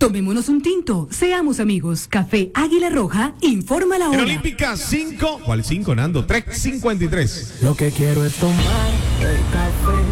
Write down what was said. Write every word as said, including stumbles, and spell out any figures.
Tomémonos un tinto, seamos amigos. Café Águila Roja, informa la hora. En Olímpica cinco, ¿cuál cinco, Nando? tres cincuenta y tres. Lo que quiero es tomar el café